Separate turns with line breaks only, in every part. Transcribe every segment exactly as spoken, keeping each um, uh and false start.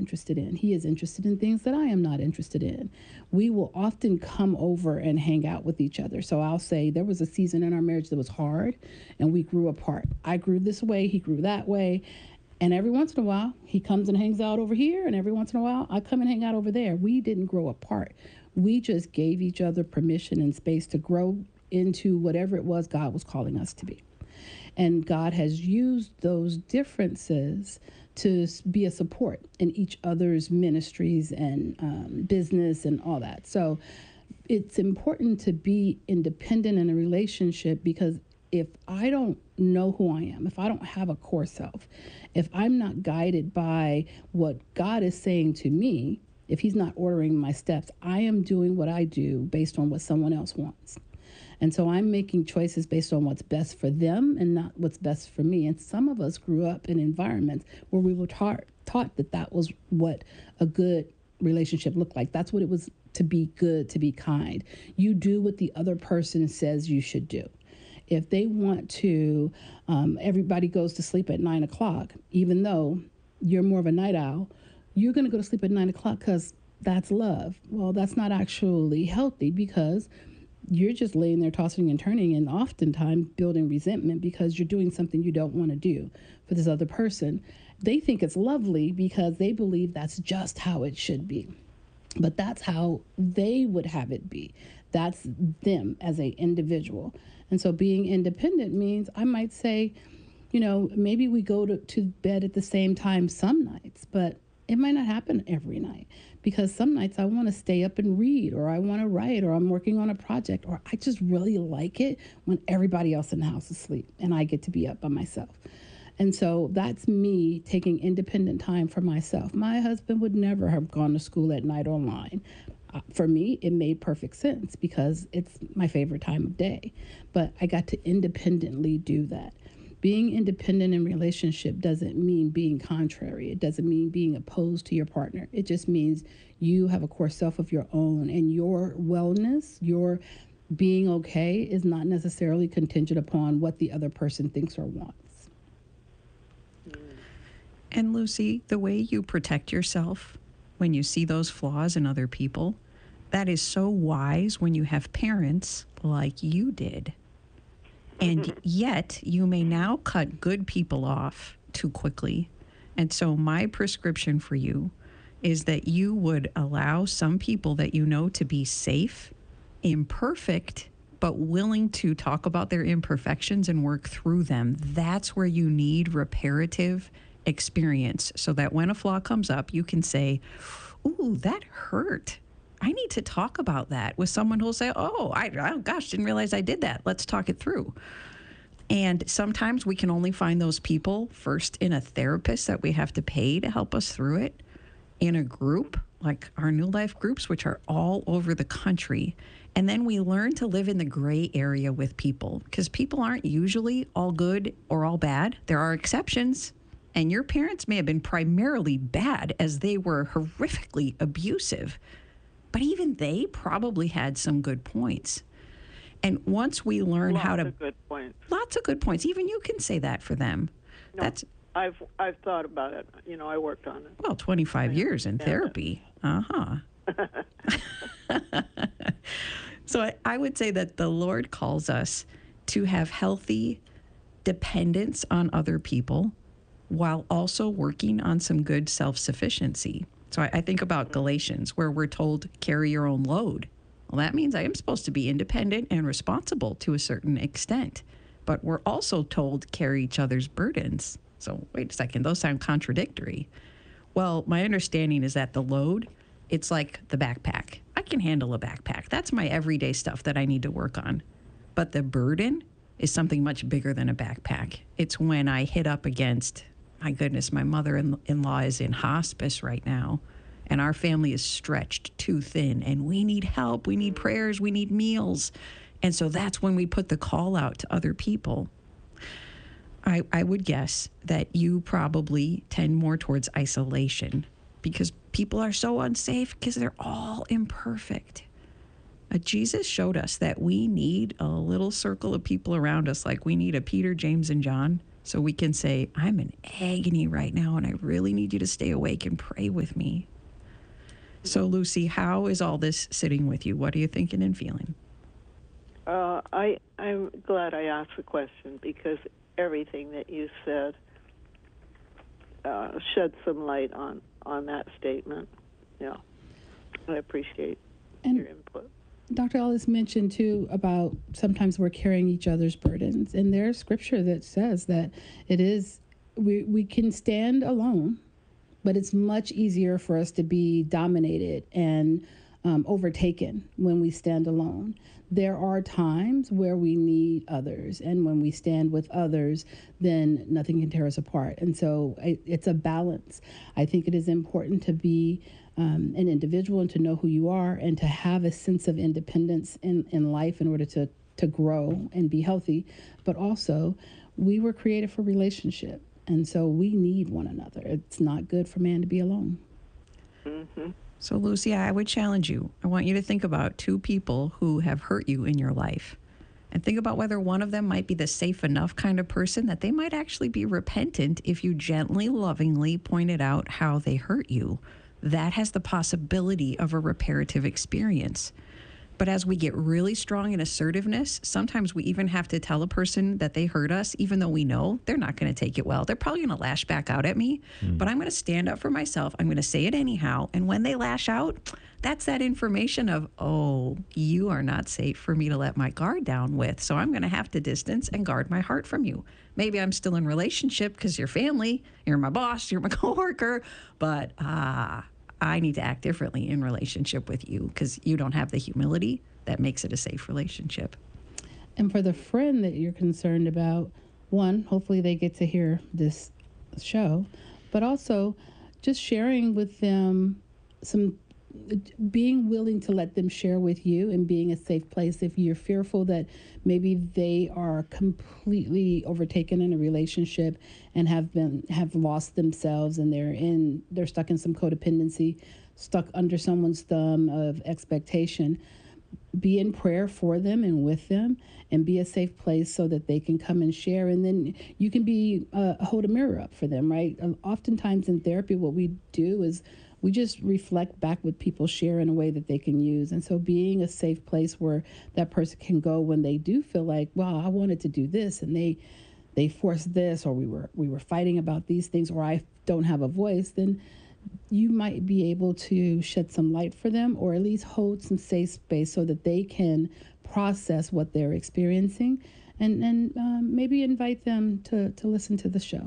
interested in. He is interested in things that I am not interested in. We will often come over and hang out with each other. So I'll say there was a season in our marriage that was hard and we grew apart. I grew this way, he grew that way. And every once in a while, he comes and hangs out over here. And every once in a while, I come and hang out over there. We didn't grow apart. We just gave each other permission and space to grow into whatever it was God was calling us to be. And God has used those differences to be a support in each other's ministries and um, business and all that. So it's important to be independent in a relationship, because if I don't know who I am, if I don't have a core self, if I'm not guided by what God is saying to me, if he's not ordering my steps, I am doing what I do based on what someone else wants. And so I'm making choices based on what's best for them and not what's best for me. And some of us grew up in environments where we were taught, taught that that was what a good relationship looked like. That's what it was to be good, to be kind. You do what the other person says you should do. If they want to, um, everybody goes to sleep at nine o'clock, even though you're more of a night owl, you're going to go to sleep at nine o'clock because that's love. Well, that's not actually healthy, because you're just laying there tossing and turning and oftentimes building resentment because you're doing something you don't want to do for this other person. They think it's lovely because they believe that's just how it should be. But that's how they would have it be. That's them as an individual. And so being independent means I might say, you know, maybe we go to, to bed at the same time some nights, but it might not happen every night, because some nights I want to stay up and read, or I want to write, or I'm working on a project, or I just really like it when everybody else in the house is asleep and I get to be up by myself. And so that's me taking independent time for myself. My husband would never have gone to school at night online. Uh, for me, it made perfect sense because it's my favorite time of day. But I got to independently do that. Being independent in relationship doesn't mean being contrary. It doesn't mean being opposed to your partner. It just means you have a core self of your own, and your wellness, your being okay is not necessarily contingent upon what the other person thinks or wants.
And Lucy, the way you protect yourself when you see those flaws in other people, that is so wise when you have parents like you did. And yet, you may now cut good people off too quickly. And so my prescription for you is that you would allow some people that you know to be safe, imperfect, but willing to talk about their imperfections and work through them. That's where you need reparative experience, so that when a flaw comes up, you can say, ooh, that hurt. I need to talk about that with someone who'll say, oh, I, oh gosh, didn't realize I did that. Let's talk it through. And sometimes we can only find those people first in a therapist that we have to pay to help us through it, in a group like our New Life groups, which are all over the country. And then we learn to live in the gray area with people, because people aren't usually all good or all bad. There are exceptions. And your parents may have been primarily bad, as they were horrifically abusive. But even they probably had some good points. And once we learn
lots
how to...
Lots of good points.
Lots of good points. Even you can say that for them.
No,
That's
I've I've thought about it. You know, I worked on it.
Well, twenty-five years in therapy. Uh-huh. So I, I would say that the Lord calls us to have healthy dependence on other people, while also working on some good self-sufficiency. So I, I think about Galatians, where we're told, carry your own load. Well, that means I am supposed to be independent and responsible to a certain extent. But we're also told, carry each other's burdens. So wait a second, those sound contradictory. Well, my understanding is that the load, it's like the backpack. I can handle a backpack. That's my everyday stuff that I need to work on. But the burden is something much bigger than a backpack. It's when I hit up against, my goodness, my mother-in-law is in hospice right now, and our family is stretched too thin, and we need help, we need prayers, we need meals. And so that's when we put the call out to other people. I, I would guess that you probably tend more towards isolation, because people are so unsafe because they're all imperfect. Uh, Jesus showed us that we need a little circle of people around us, like we need a Peter, James, and John So we can say, I'm in agony right now, and I really need you to stay awake and pray with me. So, Lucy, how is all this sitting with you? What are you thinking and feeling?
Uh, I, I'm glad I asked the question because everything that you said uh, shed some light on, on that statement. Yeah, I appreciate
And
your input.
Doctor Ellis mentioned too about sometimes we're carrying each other's burdens, and there's scripture that says that it is we we can stand alone, but it's much easier for us to be dominated and um, overtaken when we stand alone. There are times where we need others, and when we stand with others, then nothing can tear us apart. And so it, it's a balance. I think it is important to be um, an individual and to know who you are and to have a sense of independence in, in life in order to, to grow and be healthy. But also, we were created for relationship. And so we need one another. It's not good for man to be alone.
Mm-hmm.
So, Lucy, I would challenge you. I want you to think about two people who have hurt you in your life. And think about whether one of them might be the safe enough kind of person that they might actually be repentant if you gently, lovingly pointed out how they hurt you. That has the possibility of a reparative experience. But as we get really strong in assertiveness, sometimes we even have to tell a person that they hurt us, even though we know they're not going to take it well. They're probably going to lash back out at me, mm. but I'm going to stand up for myself. I'm going to say it anyhow. And when they lash out, that's that information of, oh, you are not safe for me to let my guard down with. So I'm going to have to distance and guard my heart from you. Maybe I'm still in relationship because you're family, you're my boss, you're my coworker, but ah. Uh, I need to act differently in relationship with you because you don't have the humility that makes it a safe relationship.
And for the friend that you're concerned about, one, hopefully they get to hear this show, but also just sharing with them some, being willing to let them share with you and being a safe place. If you're fearful that maybe they are completely overtaken in a relationship and have been have lost themselves and they're in they're stuck in some codependency, stuck under someone's thumb of expectation, be in prayer for them and with them and be a safe place so that they can come and share. And then you can be uh, hold a mirror up for them, right? Oftentimes in therapy, what we do is we just reflect back what people share in a way that they can use. And so being a safe place where that person can go when they do feel like, wow, I wanted to do this and they they forced this, or we were we were fighting about these things, or I don't have a voice, then you might be able to shed some light for them or at least hold some safe space so that they can process what they're experiencing and, and um, maybe invite them to, to listen to the show.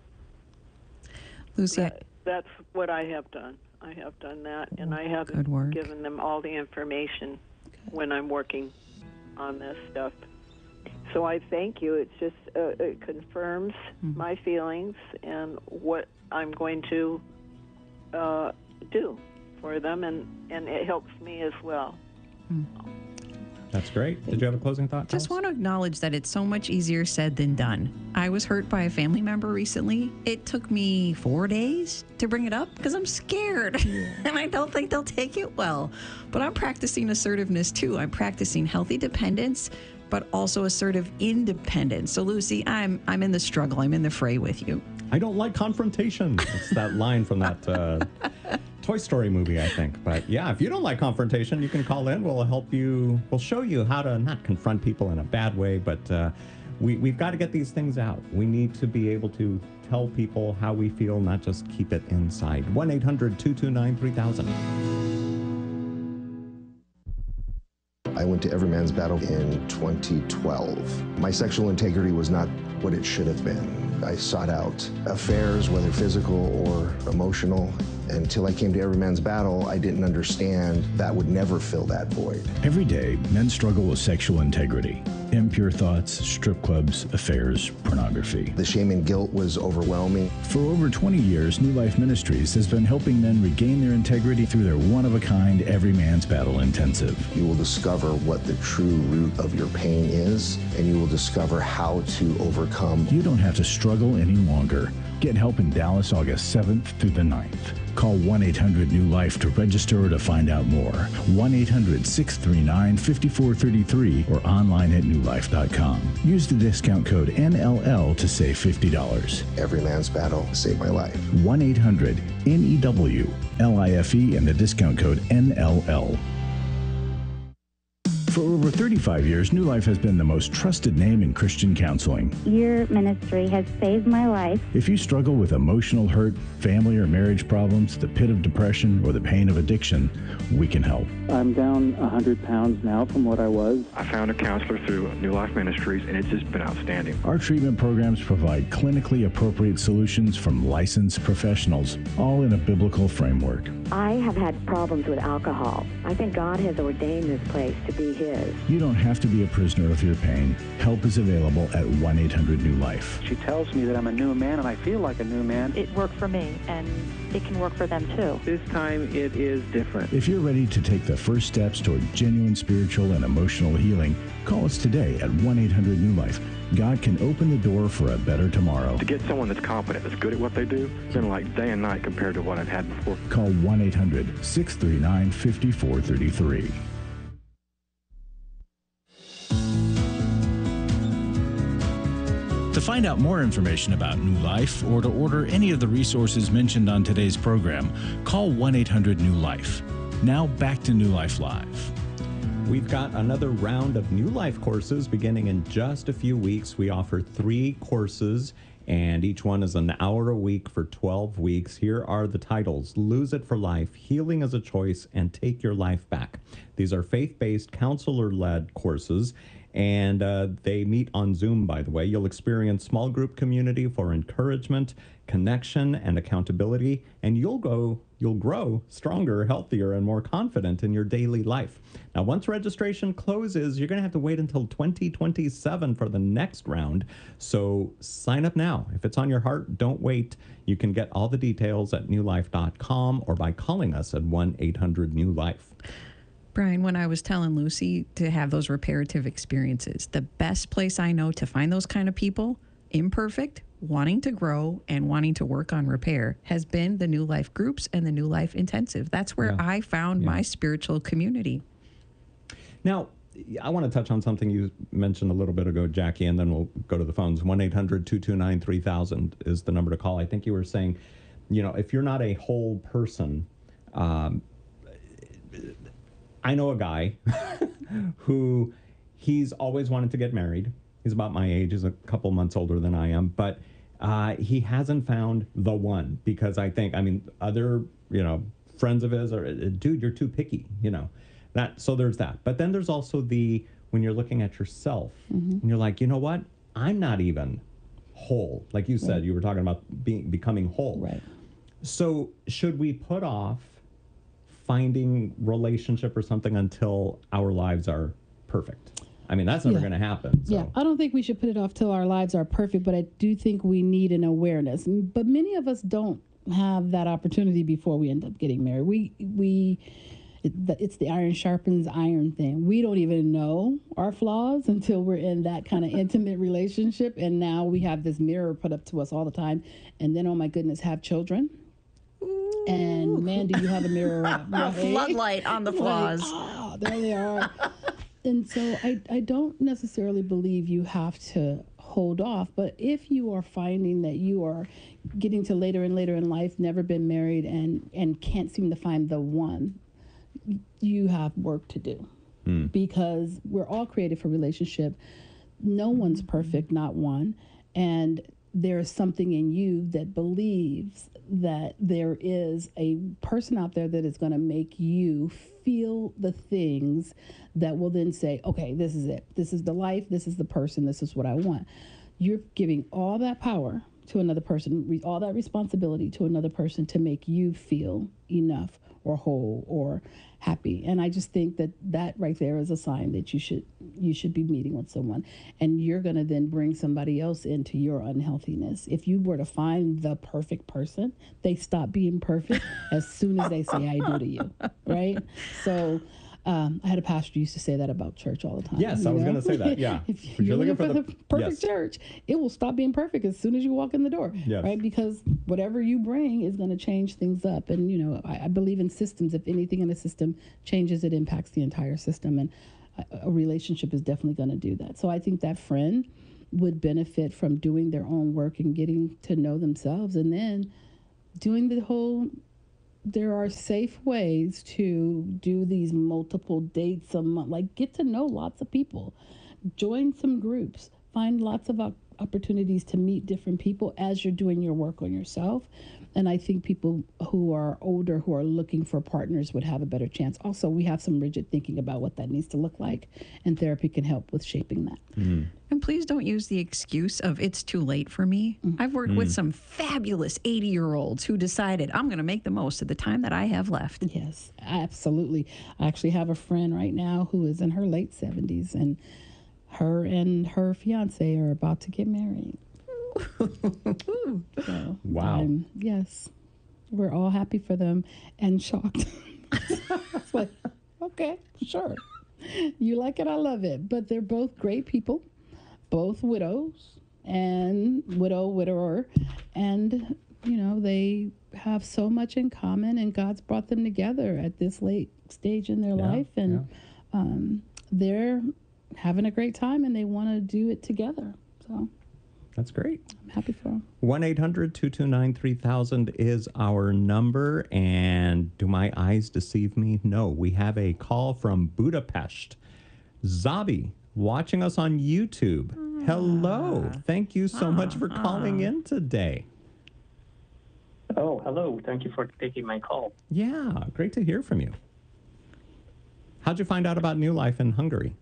Lucy,
that, that's what I have done. I have done that, and I haven't given them all the information Good. When I'm working on this stuff. So I thank you. It just uh, it confirms mm-hmm. my feelings and what I'm going to uh, do for them, and, and it helps me as well.
Mm.
That's great. Did you have a closing thought?
Just want to acknowledge that it's so much easier said than done. I was hurt by a family member recently. It took me four days to bring it up because I'm scared yeah. and I don't think they'll take it well. But I'm practicing assertiveness too. I'm practicing healthy dependence, but also assertive independence. So Lucy, I'm I'm in the struggle. I'm in the fray with you.
I don't like confrontation. It's that line from that uh, Toy Story movie, I think. But yeah, if you don't like confrontation, you can call in. We'll help you. We'll show you how to not confront people in a bad way, but uh, we, we've got to get these things out. We need to be able to tell people how we feel, not just keep it inside. one eight hundred two two nine three thousand.
I went to Every Man's Battle in twenty twelve. My sexual integrity was not what it should have been. I sought out affairs, whether physical or emotional. Until I came to Every Man's Battle, I didn't understand that would never fill that void.
Every day, men struggle with sexual integrity. Impure thoughts, strip clubs, affairs, pornography.
The shame and guilt was overwhelming.
For over twenty years, New Life Ministries has been helping men regain their integrity through their one-of-a-kind Every Man's Battle Intensive.
You will discover what the true root of your pain is, and you will discover how to overcome.
You don't have to struggle any longer. Get help in Dallas August seventh through the ninth. Call one eight hundred new life to register or to find out more. one eight hundred six three nine five four three three or online at new life dot com. Use the discount code N L L to save fifty dollars.
Every man's battle saved my life.
one eight hundred N E W L I F E and the discount code N L L. For over thirty-five years, New Life has been the most trusted name in Christian counseling.
Your ministry has saved my life.
If you struggle with emotional hurt, family or marriage problems, the pit of depression, or the pain of addiction, we can help.
I'm down one hundred pounds now from what I was.
I found a counselor through New Life Ministries, and it's just been outstanding.
Our treatment programs provide clinically appropriate solutions from licensed professionals, all in a biblical framework.
I have had problems with alcohol. I think God has ordained this place to be His.
You don't have to be a prisoner of your pain. Help is available at one eight hundred new life.
She tells me that I'm a new man, and I feel like a new man.
It worked for me, and it can work for them too.
This time it is different.
If you're ready to take the first steps toward genuine spiritual and emotional healing, call us today at one eight hundred new life. God can open the door for a better tomorrow.
To get someone that's competent, that's good at what they do, it's been like day and night compared to what I've had before.
Call one eight hundred six three nine five four three three. To find out more information about New Life or to order any of the resources mentioned on today's program, call one eight hundred new life. Now back to New Life Live.
We've got another round of New Life courses beginning in just a few weeks. We offer three courses, and each one is an hour a week for twelve weeks. Here are the titles: Lose It for Life, Healing as a Choice, and Take Your Life Back. These are faith-based, counselor-led courses, and uh, they meet on Zoom, by the way. You'll experience small group community for encouragement, connection, and accountability, and you'll go, you'll grow stronger, healthier, and more confident in your daily life. Now, once registration closes, you're going to have to wait until twenty twenty-seven for the next round, so sign up now. If it's on your heart, don't wait. You can get all the details at new life dot com or by calling us at one eight hundred new life.
Brian, when I was telling Lucy to have those reparative experiences, the best place I know to find those kind of people, imperfect, wanting to grow, and wanting to work on repair, has been the New Life groups and the New Life Intensive. That's where yeah. I found yeah. my spiritual community.
Now, I want to touch on something you mentioned a little bit ago, Jackie, and then we'll go to the phones. one eight hundred two two nine three thousand is the number to call. I think you were saying, you know, if you're not a whole person, um, I know a guy who he's always wanted to get married. He's about my age. He's a couple months older than I am. But uh, he hasn't found the one because I think, I mean, other, you know, friends of his are, dude, you're too picky, you know. That, so there's that. But then there's also the, when you're looking at yourself, mm-hmm. and you're like, you know what? I'm not even whole. Like you said, right. you were talking about being becoming whole.
Right.
So should we put off finding relationship or something until our lives are perfect? I mean, that's never yeah. going to happen. So.
Yeah, I don't think we should put it off till our lives are perfect, but I do think we need an awareness. But many of us don't have that opportunity before we end up getting married. We, we, it, it's the iron sharpens iron thing. We don't even know our flaws until we're in that kind of intimate relationship. And now we have this mirror put up to us all the time. And then, oh my goodness, have children. And man, do you have a mirror around, right?
A floodlight on the flaws.
Like, ah, there they are. And so I, I don't necessarily believe you have to hold off, but if you are finding that you are getting to later and later in life, never been married, and, and can't seem to find the one, you have work to do. Mm. Because we're all created for relationship. No one's perfect, not one. And there is something in you that believes that there is a person out there that is going to make you feel the things that will then say, okay, this is it. This is the life. This is the person. This is what I want. You're giving all that power to another person, all that responsibility to another person to make you feel enough or whole or happy. And I just think that that right there is a sign that you should you should be meeting with someone, and you're going to then bring somebody else into your unhealthiness. If you were to find the perfect person, they stop being perfect as soon as they say I do to you, right? So Um, I had a pastor who used to say that about church all the time.
Yes, I was going to say that. Yeah.
If you're, you're looking, looking for the, the perfect yes. church, it will stop being perfect as soon as you walk in the door. Yes. Right? Because whatever you bring is going to change things up. And, you know, I, I believe in systems. If anything in a system changes, it impacts the entire system. And a, a relationship is definitely going to do that. So I think that friend would benefit from doing their own work and getting to know themselves, and then doing the whole, there are safe ways to do these multiple dates a month, like get to know lots of people, join some groups, find lots of opportunities to meet different people as you're doing your work on yourself. And I think people who are older, who are looking for partners, would have a better chance. Also, we have some rigid thinking about what that needs to look like, and therapy can help with shaping that.
Mm. And please don't use the excuse of it's too late for me. Mm. I've worked mm. with some fabulous eighty-year-olds who decided I'm going to make the most of the time that I have left.
Yes, absolutely. I actually have a friend right now who is in her late seventies, and her and her fiance are about to get married. So,
wow.
Um, yes, we're all happy for them and shocked. It's like, okay, sure. You like it, I love it. But they're both great people, both widows and widow, widower. And, you know, they have so much in common, and God's brought them together at this late stage in their yeah, life. And yeah. um, they're having a great time, and they want to do it together. So
that's great.
I'm happy for them.
one eight hundred two two nine three thousand is our number. And do my eyes deceive me? No, we have a call from Budapest. Zabi, watching us on YouTube. Ah. Hello. Thank you so ah. much for calling ah. in today.
Oh, hello. Thank you for taking my call.
Yeah, great to hear from you. How'd you find out about New Life in Hungary?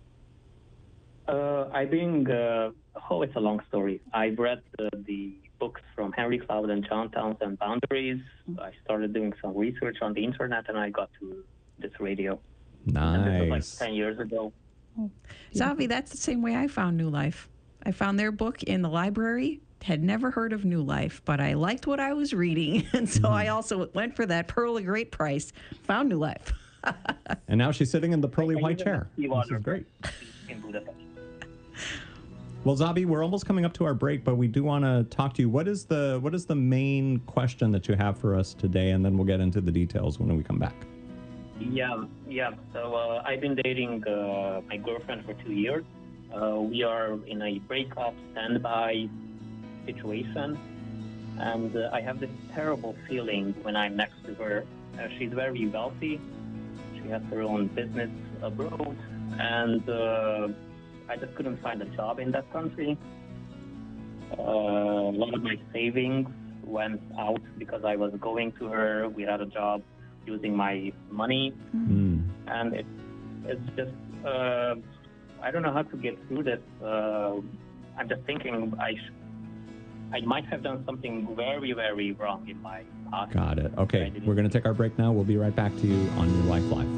Uh, I've been, uh, oh, it's a long story. I've read uh, the books from Henry Cloud and John Townsend, Boundaries. I started doing some research on the internet, and I got to this radio.
Nice.
And this was like ten years ago.
Oh, Zavi, that's the same way I found New Life. I found their book in the library, had never heard of New Life, but I liked what I was reading. And so mm. I also went for that pearly great price, found New Life.
And now she's sitting in the pearly white chair. This is great.
In Budapest.
Well, Zabi, we're almost coming up to our break, but we do want to talk to you. What is the what is the main question that you have for us today? And then we'll get into the details when we come back.
Yeah, yeah. So uh, I've been dating uh, my girlfriend for two years. Uh, we are in a breakup standby situation. And uh, I have this terrible feeling when I'm next to her. Uh, she's very wealthy. She has her own business abroad. And uh, I just couldn't find a job in that country. Uh, a lot of my savings went out because I was going to her. We had a job using my money. Mm. And it, it's just, uh, I don't know how to get through this. Uh, I'm just thinking I sh- I might have done something very, very wrong in my past.
Got it. Okay, we're going to take our break now. We'll be right back to you on New Life Live.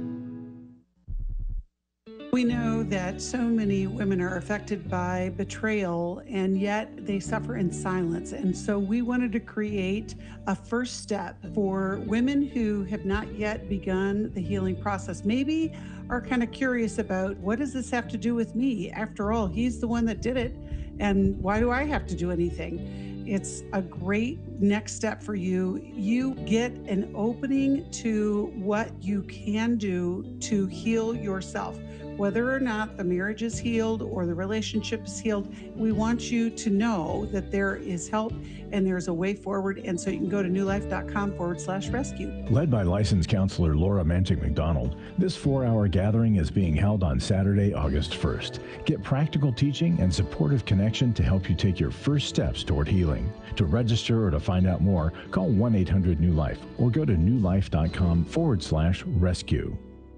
We know that so many women are affected by betrayal, and yet they suffer in silence. And so we wanted to create a first step for women who have not yet begun the healing process. Maybe are kind of curious about, what does this have to do with me? After all, he's the one that did it. And why do I have to do anything? It's a great next step for you. You get an opening to what you can do to heal yourself. Whether or not the marriage is healed or the relationship is healed, we want you to know that there is help and there's a way forward. And so you can go to newlife.com forward slash rescue.
Led by licensed counselor Laura Mantic McDonald, this four-hour gathering is being held on Saturday, August first. Get practical teaching and supportive connection to help you take your first steps toward healing. To register or to find out more, call one eight hundred new life or go to newlife.com forward slash rescue.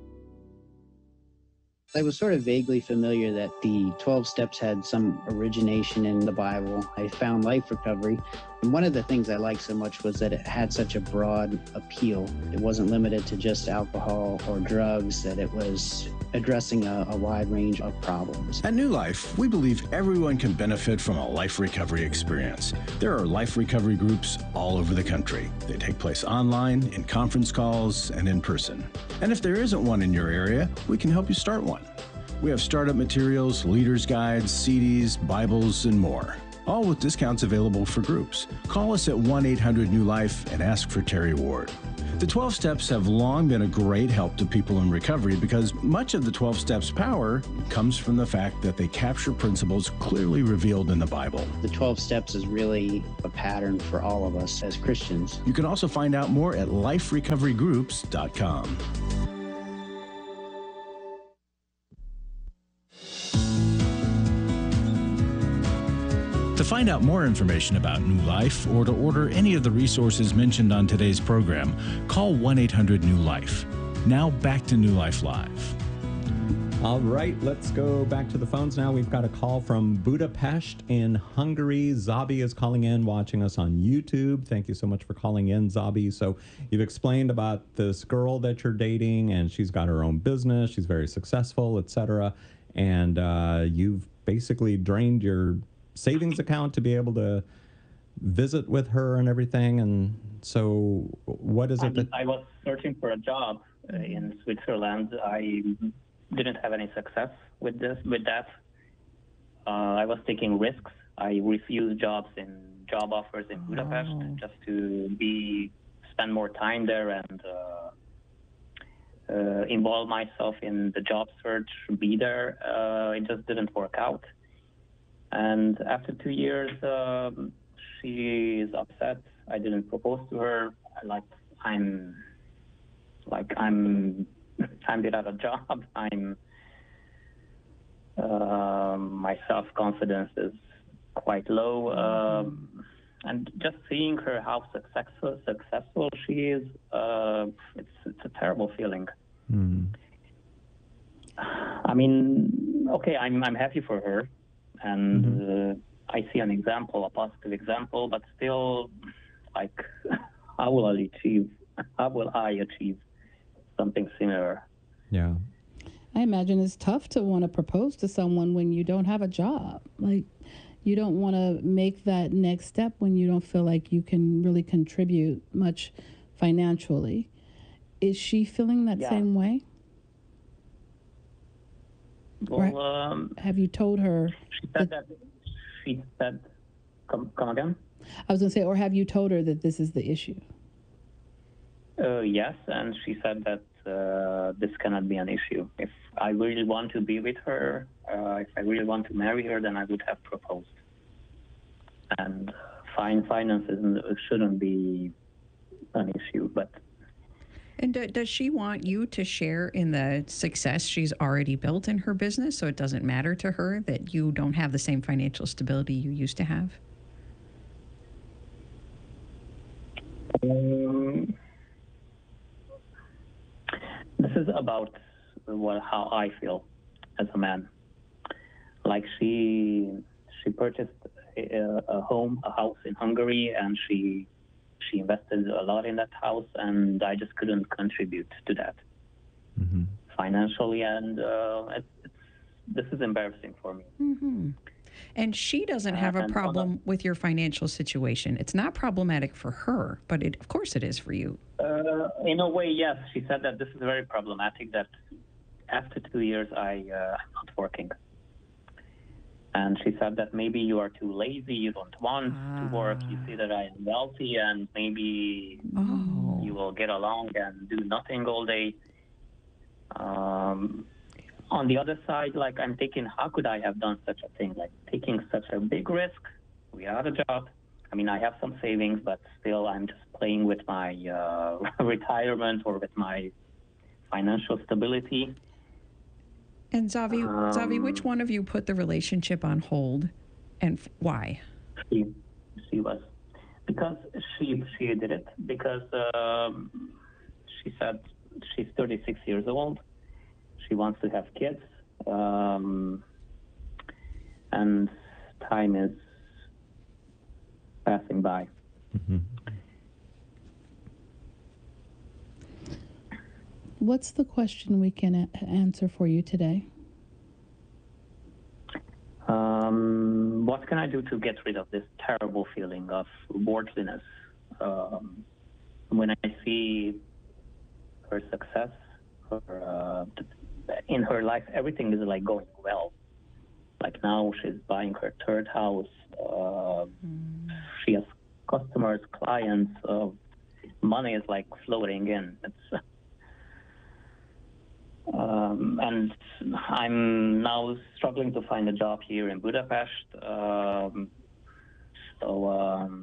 I was sort of vaguely familiar that the twelve steps had some origination in the Bible. I found Life Recovery. And one of the things I liked so much was that it had such a broad appeal. It wasn't limited to just alcohol or drugs, that it was addressing a, a wide range of problems.
At New Life, we believe everyone can benefit from a life recovery experience. There are life recovery groups all over the country. They take place online, in conference calls, and in person. And if there isn't one in your area, we can help you start one. We have startup materials, leaders' guides, C Ds, Bibles, and more, all with discounts available for groups. Call us at one eight hundred new life and ask for Terry Ward. The twelve Steps have long been a great help to people in recovery because much of the twelve Steps power comes from the fact that they capture principles clearly revealed in the Bible.
The twelve Steps is really a pattern for all of us as Christians.
You can also find out more at life recovery groups dot com. To find out more information about New Life or to order any of the resources mentioned on today's program, call one eight hundred new life. Now back to New Life Live.
All right, let's go back to the phones now. We've got a call from Budapest in Hungary. Zabi is calling in, watching us on YouTube. Thank you so much for calling in, Zabi. So you've explained about this girl that you're dating, and she's got her own business. She's very successful, et cetera. And uh, you've basically drained your savings account to be able to visit with her and everything. And so what is it that...
I was searching for a job uh, in Switzerland. I didn't have any success with this, with that. Uh, I was taking risks. I refused jobs in job offers in Budapest oh. just to be spend more time there and uh, uh, involve myself in the job search, be there. Uh, it just didn't work out. And after two years, um, she is upset. I didn't propose to her. Like I'm, like I'm, I'm without a job. I'm, uh, my self-confidence is quite low. Um, and just seeing her how successful, successful she is, uh, it's it's a terrible feeling. Mm. I mean, okay, I'm I'm happy for her. And mm-hmm. uh, I see an example, a positive example, but still, like, how will I achieve? How will I achieve something similar?
Yeah,
I imagine it's tough to want to propose to someone when you don't have a job. Like, you don't want to make that next step when you don't feel like you can really contribute much financially. Is she feeling that
yeah.
same way?
Well, um,
have you told her?
She said that, that she said, come, come again?
I was going to say, or have you told her that this is the issue?
Uh, yes, and she said that uh, this cannot be an issue. If I really want to be with her, uh, if I really want to marry her, then I would have proposed. And fine finances shouldn't be an issue, but.
And do, does she want you to share in the success she's already built in her business, so it doesn't matter to her that you don't have the same financial stability you used to have?
Um, this is about what how I feel as a man. Like she she purchased a, a home, a house in Hungary, and she. She invested a lot in that house, and I just couldn't contribute to that mm-hmm. financially, and uh, it's, it's, this is embarrassing for me.
Mm-hmm. And she doesn't have uh, a problem with your financial situation. It's not problematic for her, but it, of course it is for you.
Uh, in a way, yes. She said that this is very problematic, that after two years I, uh, I'm not working. And she said that maybe you are too lazy, you don't want ah. to work, you see that I am wealthy, and maybe oh. you will get along and do nothing all day. Um, on the other side, like I'm thinking, how could I have done such a thing? Like taking such a big risk without a job. I mean, I have some savings, but still I'm just playing with my uh, retirement or with my financial stability.
And Zavi, um, Zavi, which one of you put the relationship on hold, and f- why?
She, she was, because she she did it because um, she said she's thirty-six years old, she wants to have kids, um, and time is passing by.
Mm-hmm.
What's the question we can a- answer for you today?
Um, what can I do to get rid of this terrible feeling of worthlessness? Um, when I see her success, her, uh, in her life, everything is like going well. Like now she's buying her third house. Uh, mm. She has customers, clients. Uh, money is like floating in. It's, um, and I'm now struggling to find a job here in Budapest. Um, so um,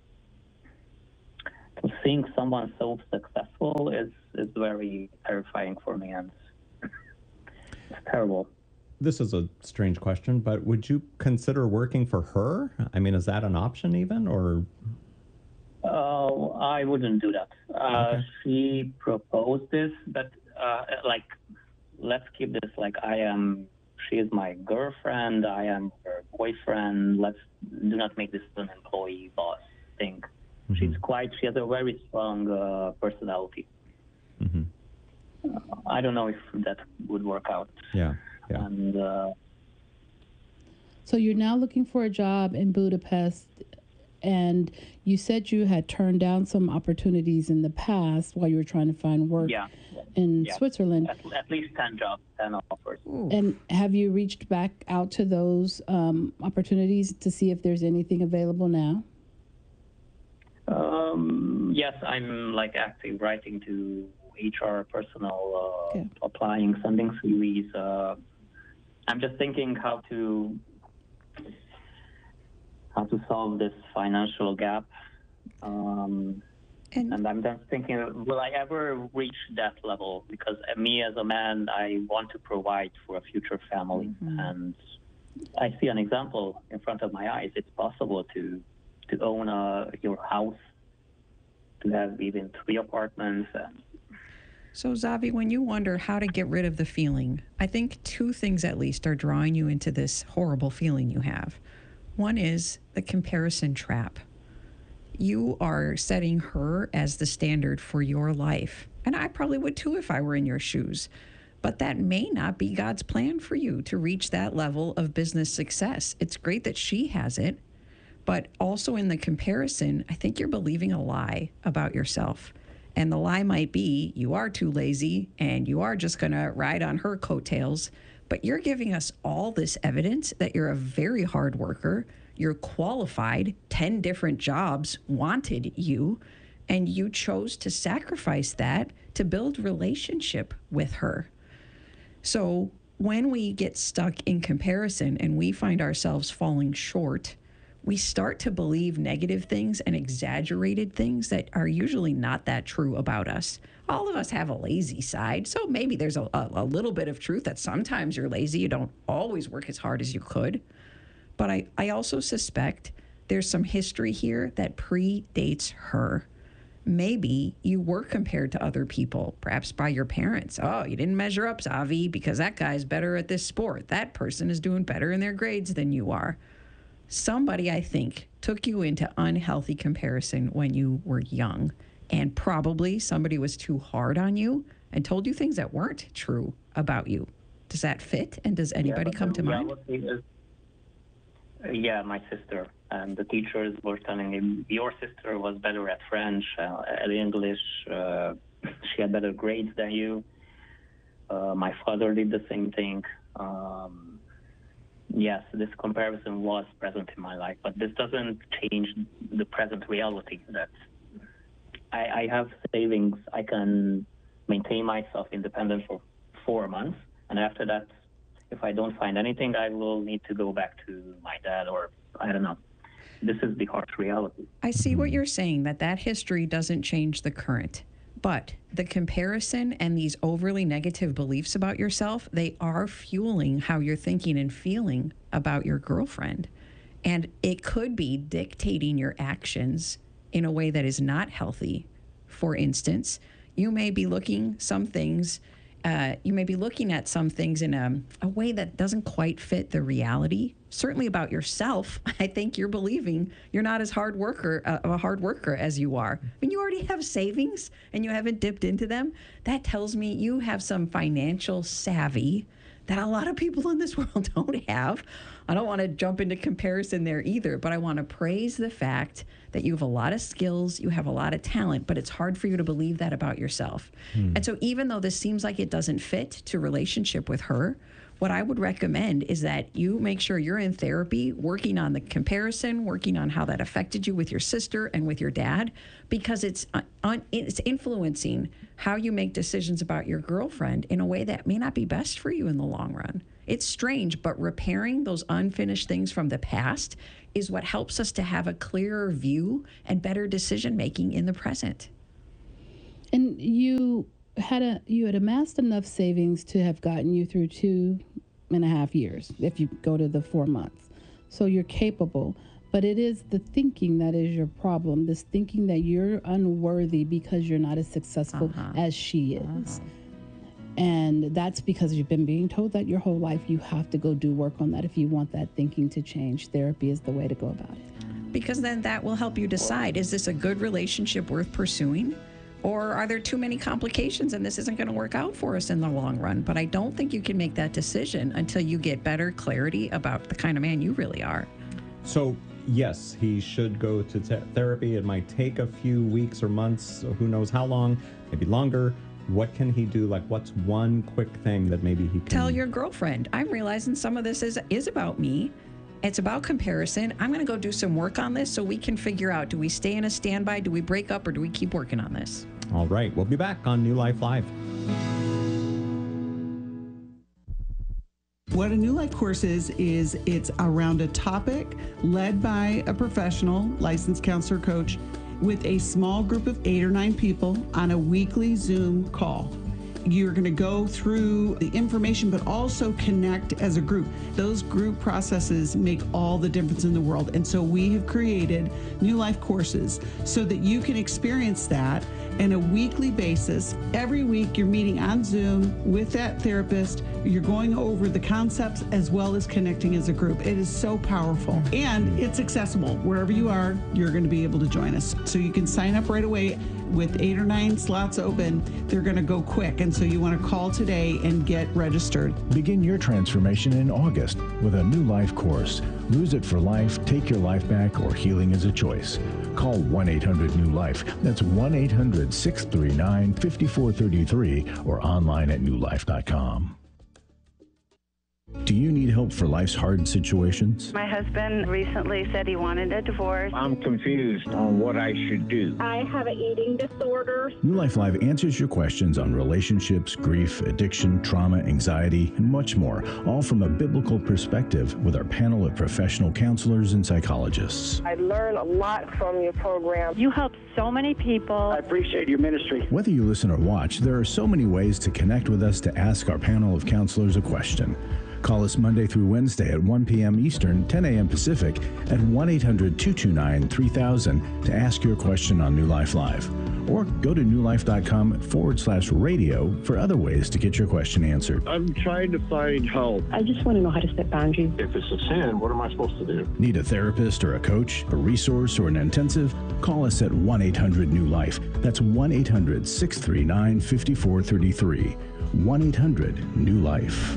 seeing someone so successful is, is very terrifying for me, and it's terrible.
This is a strange question, but would you consider working for her? I mean, is that an option even, or?
Oh, I wouldn't do that. Uh, okay. She proposed this, but uh, like, let's keep this like I am, she is my girlfriend, I am her boyfriend. Let's do not make this an employee boss thing. Mm-hmm. She's quite, she has a very strong uh, personality. Mm-hmm. Uh, I don't know if that would work out.
Yeah. Yeah.
And, uh,
so you're now looking for a job in Budapest, and you said you had turned down some opportunities in the past while you were trying to find work
yeah.
in
yeah.
Switzerland.
At, at least ten jobs, ten offers.
Ooh. And have you reached back out to those um, opportunities to see if there's anything available now?
Um, yes, I'm like active writing to H R personnel, uh, okay. applying, sending C Vs. Uh, I'm just thinking how to how to solve this financial gap, um, and, and I'm just thinking, will I ever reach that level? Because me as a man, I want to provide for a future family, mm-hmm. and I see an example in front of my eyes. It's possible to to own a, your house, to have even three apartments. And
so, Zavi, when you wonder how to get rid of the feeling, I think two things at least are drawing you into this horrible feeling you have. One is the comparison trap. You are setting her as the standard for your life. And I probably would too if I were in your shoes. But that may not be God's plan for you to reach that level of business success. It's great that she has it. But also in the comparison, I think you're believing a lie about yourself. And the lie might be you are too lazy and you are just going to ride on her coattails. But you're giving us all this evidence that you're a very hard worker. You're qualified. ten different jobs wanted you. And you chose to sacrifice that to build relationship with her. So when we get stuck in comparison and we find ourselves falling short, we start to believe negative things and exaggerated things that are usually not that true about us. All of us have a lazy side, so maybe there's a, a, a little bit of truth that sometimes you're lazy. You don't always work as hard as you could. But I, I also suspect there's some history here that predates her. Maybe you were compared to other people, perhaps by your parents. Oh, you didn't measure up, Zavi, because that guy's better at this sport. That person is doing better in their grades than you are. Somebody, I think, took you into unhealthy comparison when you were young, and probably somebody was too hard on you and told you things that weren't true about you. Does that fit? And does anybody yeah, come to mind?
Is, uh, yeah, my sister. And the teachers were telling me, your sister was better at French, uh, at English. Uh, she had better grades than you. Uh, my father did the same thing. Um, Yes, this comparison was present in my life, but this doesn't change the present reality that I, I have savings. I can maintain myself independent for four months. And after that, if I don't find anything, I will need to go back to my dad, or I don't know. This is the harsh reality.
I see what you're saying, that that history doesn't change the current. But the comparison and these overly negative beliefs about yourself, they are fueling how you're thinking and feeling about your girlfriend. And it could be dictating your actions in a way that is not healthy. For instance, you may be looking some things uh, you may be looking at some things in a, a way that doesn't quite fit the reality. Certainly about yourself, I think you're believing you're not as hard worker, uh, a hard worker as you are. I mean, you already have savings and you haven't dipped into them. That tells me you have some financial savvy that a lot of people in this world don't have. I don't want to jump into comparison there either, but I want to praise the fact that you have a lot of skills, you have a lot of talent, but it's hard for you to believe that about yourself. Hmm. And so even though this seems like it doesn't fit to relationship with her, what I would recommend is that you make sure you're in therapy, working on the comparison, working on how that affected you with your sister and with your dad, because it's un- it's influencing how you make decisions about your girlfriend in a way that may not be best for you in the long run. It's strange, but repairing those unfinished things from the past is what helps us to have a clearer view and better decision making in the present.
And you had a you had amassed enough savings to have gotten you through two and a half years if you go to the four months. So you're capable, but it is the thinking that is your problem, this thinking that you're unworthy because you're not as successful uh-huh. as she is. Uh-huh. And that's because you've been being told that your whole life. You have to go do work on that if you want that thinking to change. Therapy is the way to go about it.
Because then that will help you decide, is this a good relationship worth pursuing? Or are there too many complications and this isn't going to work out for us in the long run? But I don't think you can make that decision until you get better clarity about the kind of man you really are.
So, yes, he should go to te- therapy. It might take a few weeks or months, who knows how long, maybe longer. What can he do? Like, what's one quick thing that maybe he can...
Tell your girlfriend, I'm realizing some of this is is about me. It's about comparison. I'm going to go do some work on this so we can figure out, do we stay in a standby, do we break up, or do we keep working on this?
All right. We'll be back on New Life Live.
What a New Life course is, is it's around a topic led by a professional licensed counselor coach with a small group of eight or nine people on a weekly Zoom call. You're going to go through the information, but also connect as a group. Those group processes make all the difference in the world. And so we have created New Life courses so that you can experience that on a weekly basis. Every week you're meeting on Zoom with that therapist. You're going over the concepts as well as connecting as a group. It is so powerful and it's accessible. Wherever you are, you're going to be able to join us. So you can sign up right away. With eight or nine slots open, they're going to go quick. And so you want to call today and get registered.
Begin your transformation in August with a New Life course. Lose it for life, take your life back, or healing is a choice. Call one eight hundred new life. That's one eight hundred six three nine five four three three or online at new life dot com. Do you need help for life's hard situations?
My husband recently said he wanted a divorce.
I'm confused on what I should do.
I have an eating disorder.
New Life Live answers your questions on relationships, grief, addiction, trauma, anxiety, and much more, all from a biblical perspective with our panel of professional counselors and psychologists.
I learn a lot from your program.
You help so many people.
I appreciate your ministry.
Whether you listen or watch, there are so many ways to connect with us to ask our panel of counselors a question. Call us Monday through Wednesday at one p.m. Eastern, ten a.m. Pacific at one eight hundred two two nine three thousand to ask your question on New Life Live. Or go to new life dot com forward slash radio for other ways to get your question answered.
I'm trying to find help.
I just want to know how to set boundaries.
If it's a sin, what am I supposed to do?
Need a therapist or a coach, a resource or an intensive? Call us at one eight hundred new life. That's one eight hundred six three nine five four three three. one eight hundred new life.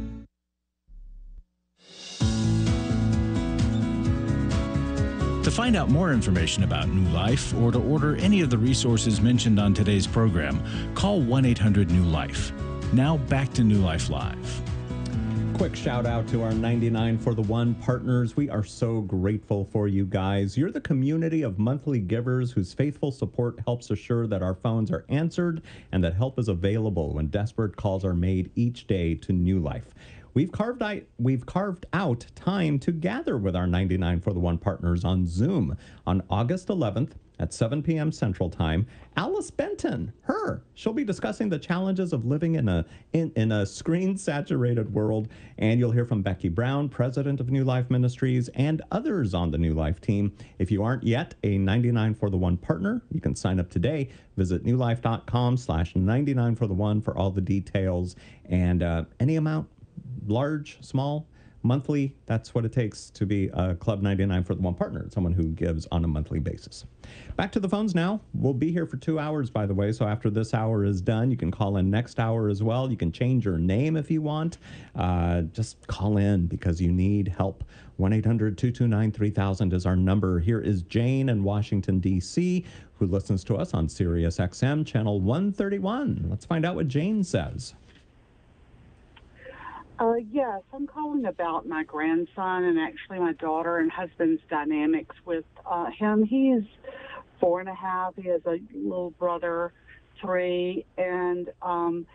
To find out more information about New Life or to order any of the resources mentioned on today's program, call one eight hundred new life. Now back to New Life Live.
Quick shout out to our ninety-nine for the one partners. We are so grateful for you guys. You're the community of monthly givers whose faithful support helps assure that our phones are answered and that help is available when desperate calls are made each day to New Life. We've carved out, we've carved out time to gather with our ninety-nine for the one partners on Zoom on August eleventh at seven p.m. Central Time. Alice Benton, her, she'll be discussing the challenges of living in a in, in a screen-saturated world. And you'll hear from Becky Brown, president of New Life Ministries, and others on the New Life team. If you aren't yet a ninety-nine for the one partner, you can sign up today. Visit newlife.com slash 99 for the one for all the details. And uh, any amount, large, small, monthly, that's what it takes to be a Club ninety-nine for the one partner, someone who gives on a monthly basis. Back to the phones now. We'll be here for two hours, by the way, so after this hour is done, you can call in next hour as well. You can change your name if you want. Uh, just call in because you need help. one eight hundred two two nine three thousand is our number. Here is Jane in Washington, D C, who listens to us on Sirius X M, channel one thirty-one. Let's find out what Jane says.
Uh, yes, I'm calling about my grandson and actually my daughter and husband's dynamics with uh, him. He is four and a half. He has a little brother, three, and um,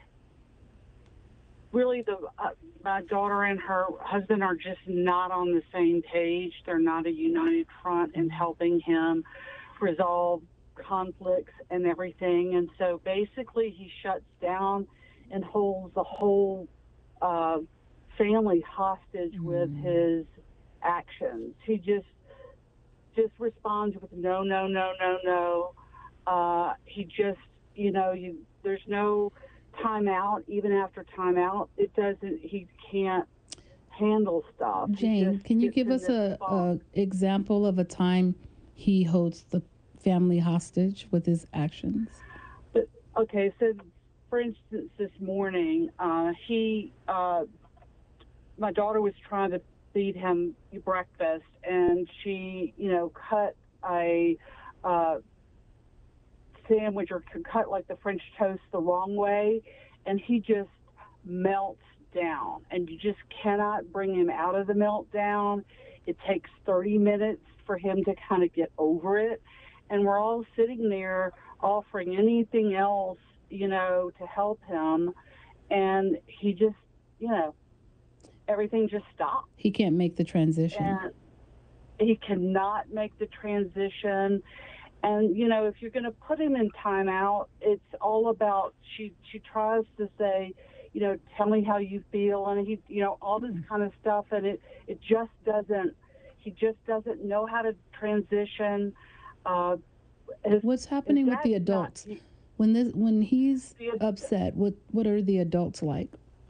really the uh, my daughter and her husband are just not on the same page. They're not a united front in helping him resolve conflicts and everything. And so basically he shuts down and holds the whole Uh, family hostage with his actions. He just just responds with no, no, no, no, no. Uh, he just, you know, you there's no time out. Even after time out, it doesn't. He can't handle stuff.
Jane, can you give us a, a example of a time he holds the family hostage with his actions?
But, okay, so. For instance, this morning, uh, he, uh, my daughter was trying to feed him breakfast, and she, you know, cut a uh, sandwich or cut like the French toast the wrong way, and he just melts down. And you just cannot bring him out of the meltdown. It takes thirty minutes for him to kind of get over it, and we're all sitting there offering anything else, you know, to help him, and he just, you know, everything just stopped.
He can't make the transition.
And he cannot make the transition. And, you know, if you're going to put him in timeout, it's all about, she, she tries to say, you know, tell me how you feel, and he, you know, all this kind of stuff, and it, it just doesn't, he just doesn't know how to transition. Uh, his,
What's happening with the adults? Not, When this, when he's upset, what what are the adults like?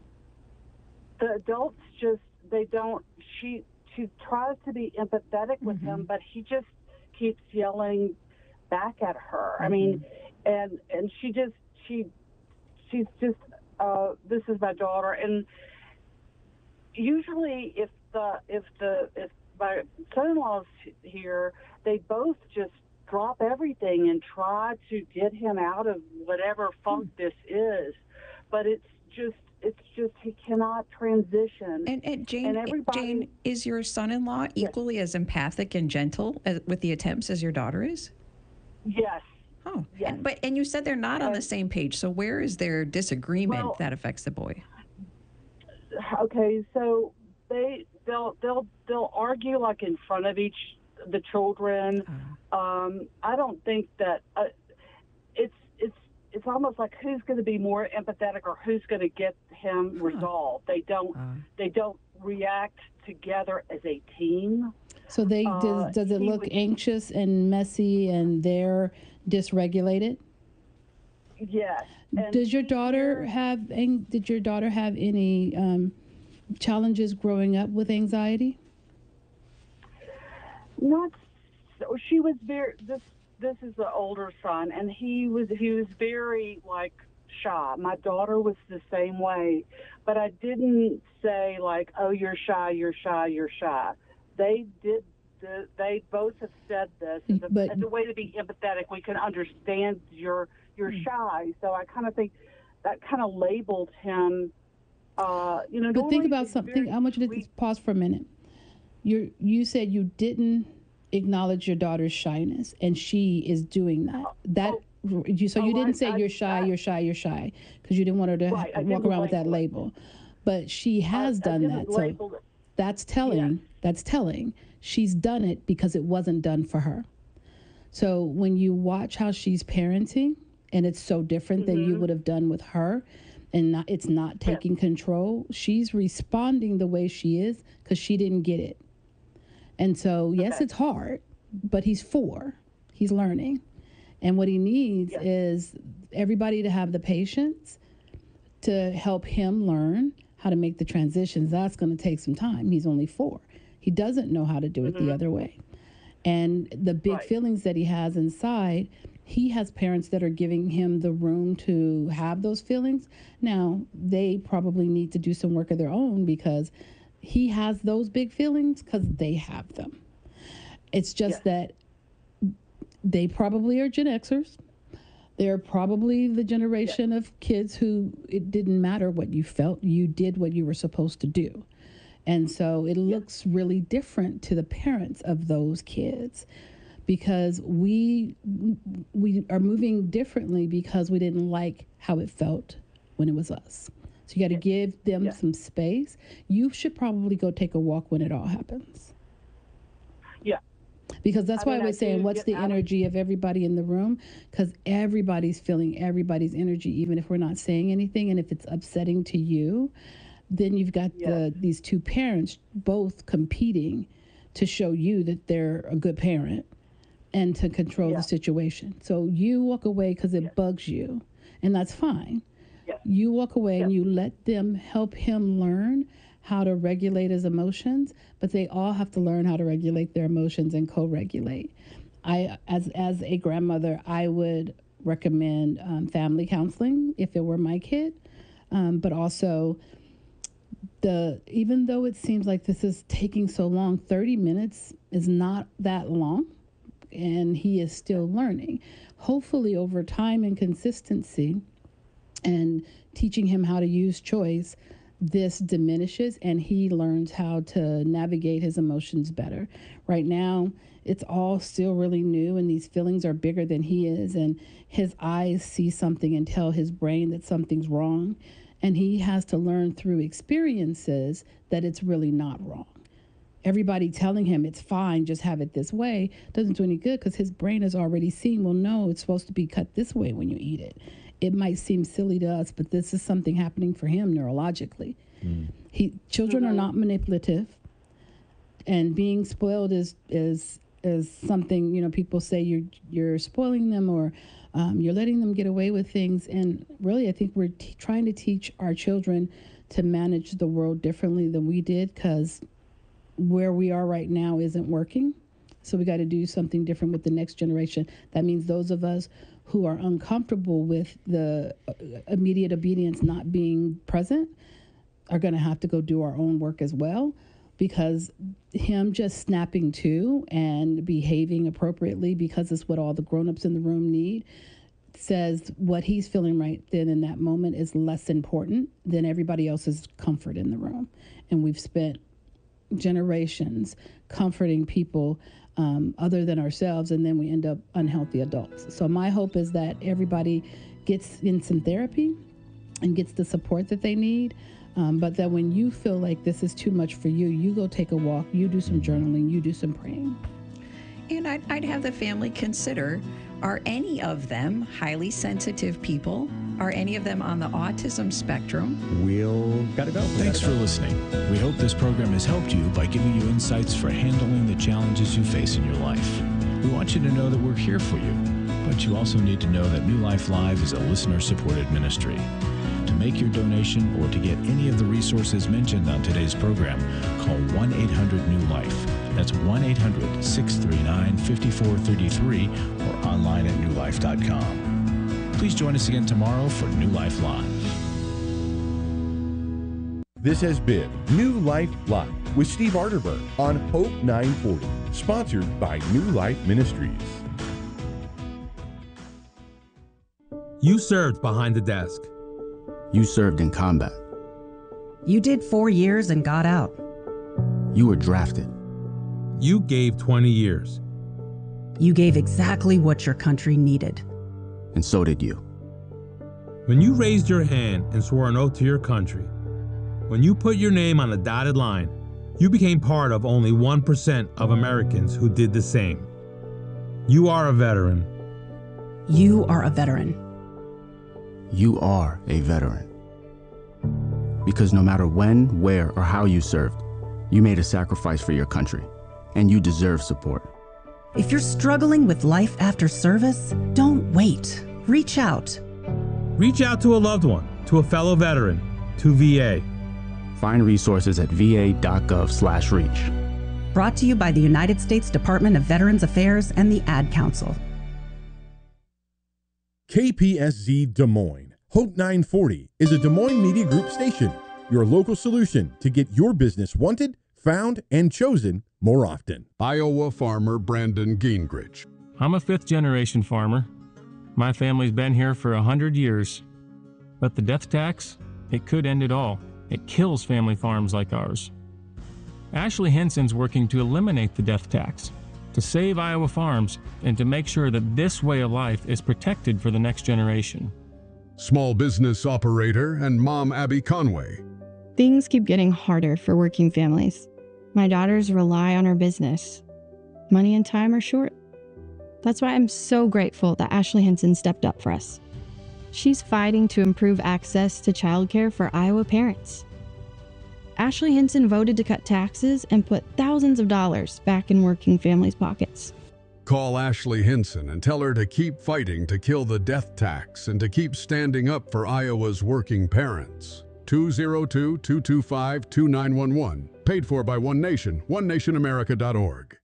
The adults just, they don't, she she tries to be empathetic with mm-hmm. him, but he just keeps yelling back at her. Mm-hmm. I mean, and and she just, she she's just, uh, this is my daughter, and usually if the, if the, if my son-in-law's here, they both just drop everything and try to get him out of whatever funk this is, but it's just it's just he cannot transition.
And, and Jane, and Jane, is your son-in-law equally yes. as empathic and gentle as, with the attempts as your daughter is?
Yes.
Oh,
yes.
And, but and you said they're not uh, on the same page. So where is their disagreement
well,
that affects the boy?
Okay, so they they'll they'll they'll argue like in front of each. the children. Uh, um, I don't think that uh, it's it's it's almost like who's going to be more empathetic or who's going to get him huh. resolved. They don't uh, they don't react together as a team.
So they uh, does does it look would, anxious and messy and they're dysregulated?
Yes. And
does your daughter have did your daughter have any um, challenges growing up with anxiety?
Not so. She was very. This this is the older son, and he was he was very like shy. My daughter was the same way, but I didn't say like, "Oh, you're shy, you're shy, you're shy." They did. The, they both have said this as a, but, as a way to be empathetic. We can understand you're you're shy. So I kind of think that kind of labeled him. Uh, you know.
But think about something. I want you to we, pause for a minute. You you said you didn't acknowledge your daughter's shyness, and she is doing that. That you so you didn't say you're shy, you're shy, you're shy, because you didn't want her to right, walk around with that label. But she has I, done I that, so that's telling. Yes. That's telling. She's done it because it wasn't done for her. So when you watch how she's parenting, and it's so different mm-hmm. than you would have done with her, and not, it's not taking yeah. control, she's responding the way she is because she didn't get it. And so, yes, okay. it's hard, but he's four. He's learning. And what he needs yeah. is everybody to have the patience to help him learn how to make the transitions. That's going to take some time. He's only four. He doesn't know how to do it mm-hmm. the other way. And the big right. feelings that he has inside, he has parents that are giving him the room to have those feelings. Now, they probably need to do some work of their own because he has those big feelings because they have them. It's just yeah. that they probably are Gen Xers. They're probably the generation yeah. of kids who it didn't matter what you felt. You did what you were supposed to do. And so it looks really different to the parents of those kids because we we are moving differently because we didn't like how it felt when it was us. So you got to give them yeah. some space. You should probably go take a walk when it all happens.
Yeah.
Because that's
I
why
mean,
I was
I
saying, what's the energy of... of everybody in the room? Because everybody's feeling everybody's energy, even if we're not saying anything. And if it's upsetting to you, then you've got yeah. the these two parents both competing to show you that they're a good parent and to control yeah. the situation. So you walk away because it yeah. bugs you, and that's fine. Yeah. You walk away yeah. and you let them help him learn how to regulate his emotions, but they all have to learn how to regulate their emotions and co-regulate. I, as as a grandmother, I would recommend um, family counseling if it were my kid, um, but also the even though it seems like this is taking so long, thirty minutes is not that long, and he is still learning. Hopefully, over time and consistency, and teaching him how to use choice, this diminishes and he learns how to navigate his emotions better. Right now, it's all still really new and these feelings are bigger than he is, and his eyes see something and tell his brain that something's wrong, and he has to learn through experiences that it's really not wrong. Everybody telling him it's fine, just have it this way, doesn't do any good because his brain has already seen, well, no, it's supposed to be cut this way when you eat it. It might seem silly to us, but this is something happening for him neurologically. Mm. He children mm-hmm. are not manipulative, and being spoiled is is is something, you know, people say you're you're spoiling them or um, you're letting them get away with things. And really, I think we're t- trying to teach our children to manage the world differently than we did, because where we are right now isn't working. So we got to do something different with the next generation. That means those of us who are uncomfortable with the immediate obedience not being present are going to have to go do our own work as well, because him just snapping to and behaving appropriately, because it's what all the grown-ups in the room need, says what he's feeling right then in that moment is less important than everybody else's comfort in the room. And we've spent generations comforting people Um, other than ourselves, and then we end up unhealthy adults. So my hope is that everybody gets in some therapy and gets the support that they need, um, but that when you feel like this is too much for you, you go take a walk, you do some journaling, you do some praying.
And I'd, I'd have the family consider, are any of them highly sensitive people? Are any of them on the autism spectrum?
We'll gotta go. We
Thanks
gotta
for
go.
listening. We hope this program has helped you by giving you insights for handling the challenges you face in your life. We want you to know that we're here for you, but you also need to know that New Life Live is a listener-supported ministry. To make your donation or to get any of the resources mentioned on today's program, call one eight hundred new life. That's one eight hundred, six three nine, five four three three or online at new life dot com. Please join us again tomorrow for New Life Live.
This has been New Life Live with Steve Arterburn on Hope nine forty, sponsored by New Life Ministries.
You served behind the desk.
You served in combat.
You did four years and got out.
You were drafted.
You gave twenty years.
You gave exactly what your country needed.
And so did you.
When you raised your hand and swore an oath to your country, when you put your name on a dotted line, you became part of only one percent of Americans who did the same. You are a veteran.
You are a veteran.
You are a veteran. Because no matter when, where, or how you served, you made a sacrifice for your country, and you deserve support.
If you're struggling with life after service, don't wait. Reach out.
Reach out to a loved one, to a fellow veteran, to V A.
Find resources at va.gov slash reach.
Brought to you by the United States Department of Veterans Affairs and the Ad Council.
K P S Z Des Moines. Hope nine forty is a Des Moines Media Group station, your local solution to get your business wanted, found, and chosen more often.
Iowa farmer Brandon Gingrich.
I'm a fifth-generation farmer. My family's been here for a hundred years. But the death tax, it could end it all. It kills family farms like ours. Ashley Henson's working to eliminate the death tax, to save Iowa farms, and to make sure that this way of life is protected for the next generation.
Small business operator and mom Abby Conway.
Things keep getting harder for working families. My daughters rely on our business. Money and time are short. That's why I'm so grateful that Ashley Henson stepped up for us. She's fighting to improve access to childcare for Iowa parents. Ashley Henson voted to cut taxes and put thousands of dollars back in working families' pockets.
Call Ashley Henson and tell her to keep fighting to kill the death tax and to keep standing up for Iowa's working parents. two oh two, two two five, two nine one one. Paid for by One Nation, one nation america dot org.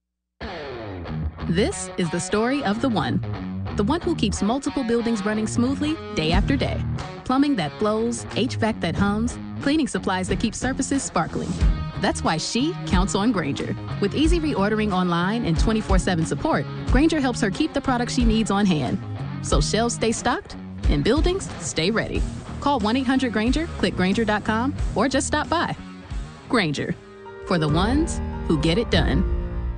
This is the story of the one. The one who keeps multiple buildings running smoothly day after day. Plumbing that flows, H V A C that hums, cleaning supplies that keep surfaces sparkling. That's why she counts on Grainger. With easy reordering online and twenty-four seven support, Grainger helps her keep the products she needs on hand. So shelves stay stocked and buildings stay ready. Call one eight hundred Grainger, click Grainger dot com, or just stop by. Grainger, for the ones who get it done.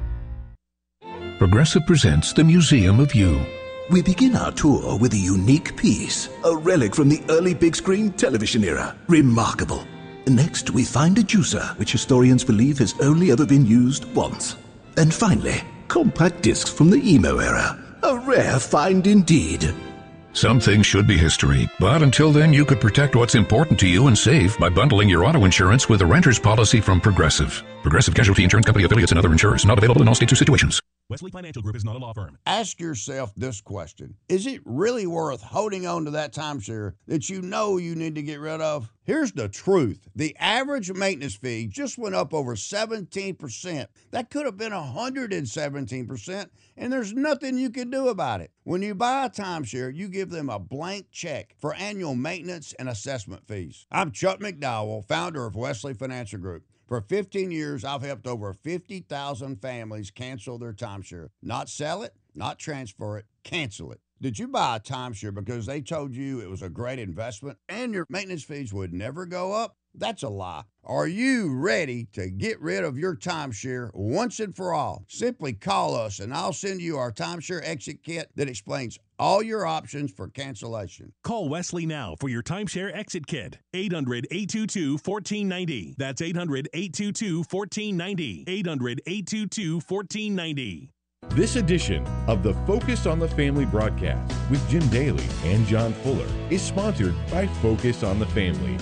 Progressive presents the Museum of You. We begin our tour with a unique piece, a relic from the early big screen television era. Remarkable. Next, we find a juicer, which historians believe has only ever been used once. And finally, compact discs from the emo era. A rare find indeed.
Some things should be history, but until then you could protect what's important to you and save by bundling your auto insurance with a renter's policy from Progressive. Progressive Casualty Insurance Company affiliates and other insurers. Not available in all states or situations.
Wesley Financial Group is not a law firm.
Ask yourself this question. Is it really worth holding on to that timeshare that you know you need to get rid of? Here's the truth. The average maintenance fee just went up over seventeen percent. That could have been one hundred seventeen percent, and there's nothing you can do about it. When you buy a timeshare, you give them a blank check for annual maintenance and assessment fees. I'm Chuck McDowell, founder of Wesley Financial Group. For fifteen years, I've helped over fifty thousand families cancel their timeshare. Not sell it, not transfer it, cancel it. Did you buy a timeshare because they told you it was a great investment and your maintenance fees would never go up? That's a lie. Are you ready to get rid of your timeshare once and for all? Simply call us and I'll send you our timeshare exit kit that explains all your options for cancellation.
Call Wesley now for your timeshare exit kit. eight hundred, eight two two, one four nine zero. That's eight hundred, eight two two, one four nine zero. eight hundred, eight two two, one four nine zero.
This edition of the Focus on the Family broadcast with Jim Daly and John Fuller is sponsored by Focus on the Family.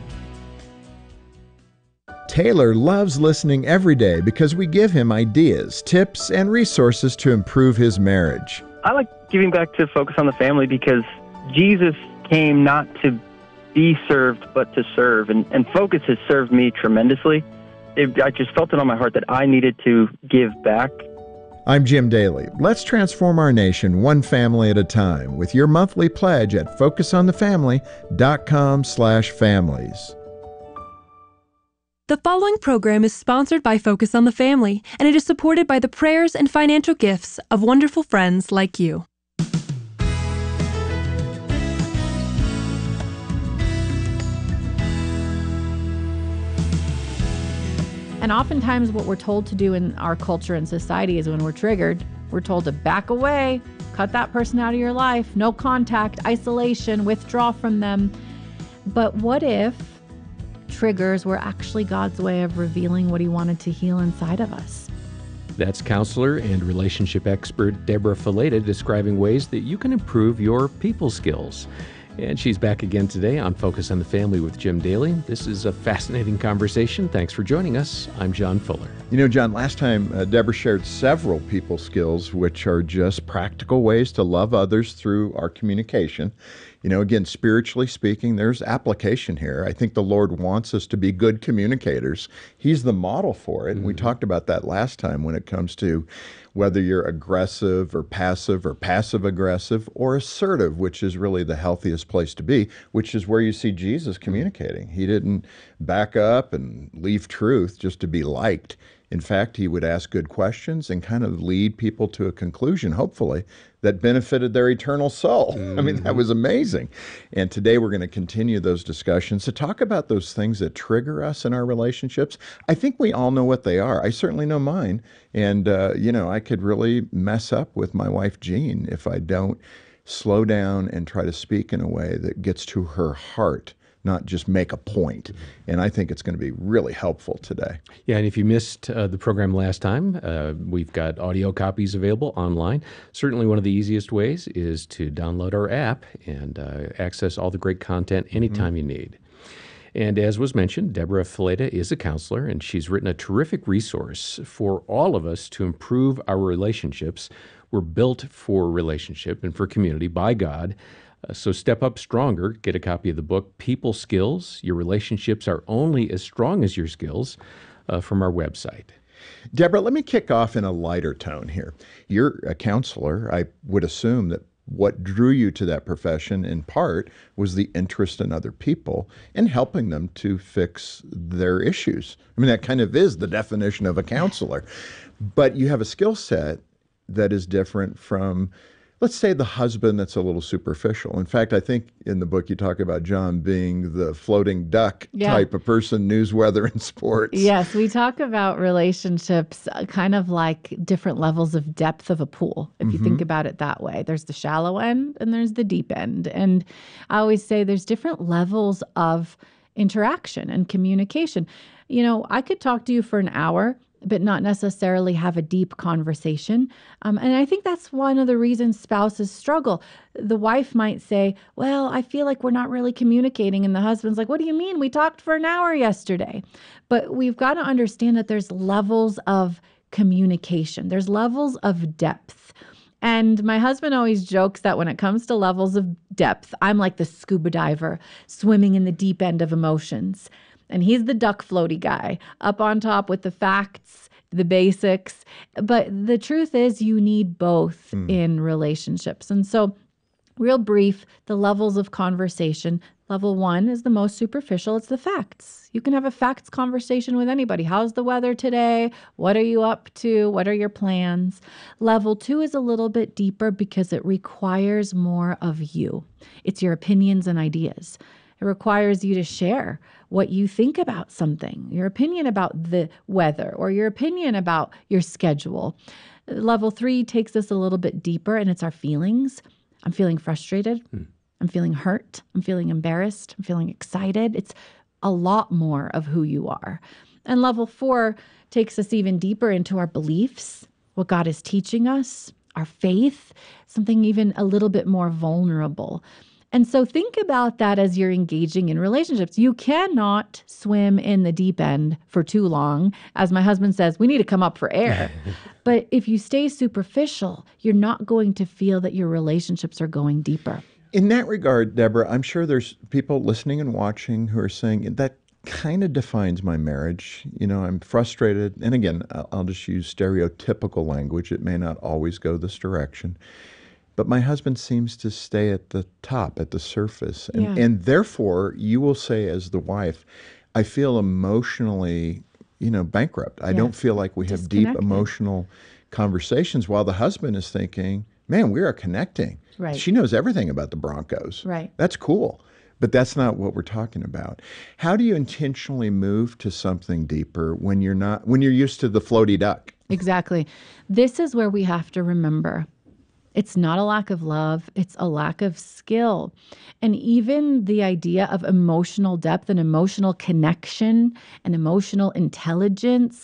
Taylor loves listening every day because we give him ideas, tips, and resources to improve his marriage.
I like giving back to Focus on the Family because Jesus came not to be served, but to serve. And, and Focus has served me tremendously. It, I just felt it on my heart that I needed to give back.
I'm Jim Daly. Let's transform our nation one family at a time with your monthly pledge at focus on the family dot com slash families.
The following program is sponsored by Focus on the Family, and it is supported by the prayers and financial gifts of wonderful friends like you.
And oftentimes what we're told to do in our culture and society is when we're triggered, we're told to back away, cut that person out of your life, no contact, isolation, withdraw from them. But what if triggers were actually God's way of revealing what he wanted to heal inside of us?
That's counselor and relationship expert Deborah Fileta describing ways that you can improve your people skills. And she's back again today on Focus on the Family with Jim Daly. This is a fascinating conversation. Thanks for joining us. I'm John Fuller.
You know, John, last time uh, Deborah shared several people skills, which are just practical ways to love others through our communication. You know, again, spiritually speaking, there's application here. I think the Lord wants us to be good communicators. He's the model for it. Mm-hmm. And we talked about that last time when it comes to whether you're aggressive or passive or passive aggressive or assertive, which is really the healthiest place to be, which is where you see Jesus communicating. He didn't back up and leave truth just to be liked. In fact, he would ask good questions and kind of lead people to a conclusion, hopefully, that benefited their eternal soul. Mm-hmm. I mean, that was amazing. And today we're going to continue those discussions to talk about those things that trigger us in our relationships. I think we all know what they are. I certainly know mine. And, uh, you know, I could really mess up with my wife, Jean, if I don't slow down and try to speak in a way that gets to her heart, not just make a point. And I think it's going to be really helpful today.
Yeah, and if you missed uh, the program last time, uh, we've got audio copies available online. Certainly one of the easiest ways is to download our app and uh, access all the great content anytime mm-hmm. you need. And as was mentioned, Deborah Fileta is a counselor, and she's written a terrific resource for all of us to improve our relationships. We're built for relationship and for community by God. Uh, so step up stronger. Get a copy of the book, People Skills. Your relationships are only as strong as your skills, uh, from our website.
Deborah, let me kick off in a lighter tone here. You're a counselor. I would assume that what drew you to that profession in part was the interest in other people and helping them to fix their issues. I mean, that kind of is the definition of a counselor. But you have a skill set that is different from, let's say, the husband that's a little superficial. In fact, I think in the book you talk about John being the floating duck yeah. type of person, news, weather, and sports.
Yes, we talk about relationships kind of like different levels of depth of a pool, if mm-hmm. you think about it that way. There's the shallow end and there's the deep end. And I always say there's different levels of interaction and communication. You know, I could talk to you for an hour but not necessarily have a deep conversation. Um, and I think that's one of the reasons spouses struggle. The wife might say, well, I feel like we're not really communicating. And the husband's like, what do you mean? We talked for an hour yesterday. But we've got to understand that there's levels of communication. There's levels of depth. And my husband always jokes that when it comes to levels of depth, I'm like the scuba diver swimming in the deep end of emotions. And he's the duck floaty guy up on top with the facts, the basics. But the truth is you need both mm. in relationships. And so real brief, the levels of conversation. Level one is the most superficial. It's the facts. You can have a facts conversation with anybody. How's the weather today? What are you up to? What are your plans? Level two is a little bit deeper because it requires more of you. It's your opinions and ideas. It requires you to share what you think about something, your opinion about the weather or your opinion about your schedule. Level three takes us a little bit deeper, and it's our feelings. I'm feeling frustrated. Hmm. I'm feeling hurt. I'm feeling embarrassed. I'm feeling excited. It's a lot more of who you are. And level four takes us even deeper into our beliefs, what God is teaching us, our faith, something even a little bit more vulnerable. And so think about that as you're engaging in relationships. You cannot swim in the deep end for too long. As my husband says, we need to come up for air. But if you stay superficial, you're not going to feel that your relationships are going deeper.
In that regard, Deborah, I'm sure there's people listening and watching who are saying that kind of defines my marriage. You know, I'm frustrated. And again, I'll just use stereotypical language. It may not always go this direction. But my husband seems to stay at the top, at the surface. And, yeah. and therefore, you will say as the wife, I feel emotionally, you know, bankrupt. I yes. don't feel like we have deep emotional conversations while the husband is thinking, man, we are connecting.
Right.
She knows everything about the Broncos.
Right.
That's cool. But that's not what we're talking about. How do you intentionally move to something deeper when you're not, when you're used to the floaty duck?
Exactly. This is where we have to remember it's not a lack of love, it's a lack of skill. And even the idea of emotional depth and emotional connection and emotional intelligence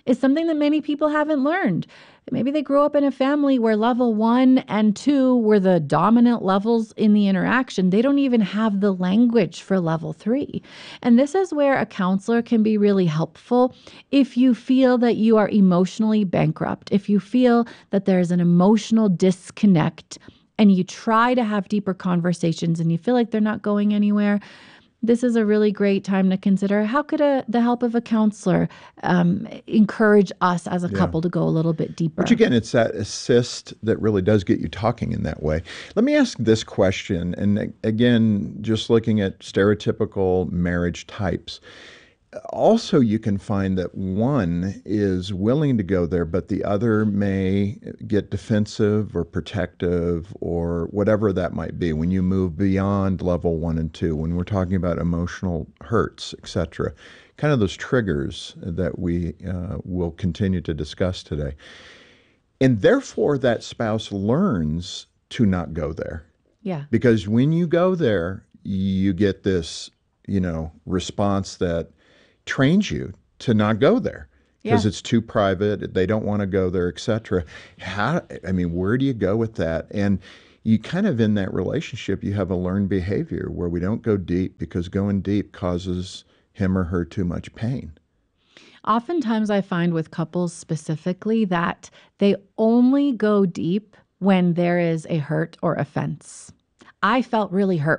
is something that many people haven't learned. Maybe they grew up in a family where level one and two were the dominant levels in the interaction. They don't even have the language for level three. And this is where a counselor can be really helpful if you feel that you are emotionally bankrupt, if you feel that there's an emotional disconnect and you try to have deeper conversations and you feel like they're not going anywhere. This is a really great time to consider how could a, the help of a counselor um, encourage us as a
Yeah.
couple to go a little bit deeper.
Which again, it's that assist that really does get you talking in that way. Let me ask this question, and again, just looking at stereotypical marriage types. Also, you can find that one is willing to go there, but the other may get defensive or protective or whatever that might be when you move beyond level one and two, when we're talking about emotional hurts, et cetera. Kind of those triggers that we uh, will continue to discuss today. And therefore, that spouse learns to not go there.
Yeah.
Because when you go there, you get this, you know, response that trains you to not go there because
Yeah.
it's too private. They don't want to go there, et cetera. How, I mean, where do you go with that? And you kind of in that relationship, you have a learned behavior where we don't go deep because going deep causes him or her too much pain.
Oftentimes, I find with couples specifically that they only go deep when there is a hurt or offense. I felt really hurt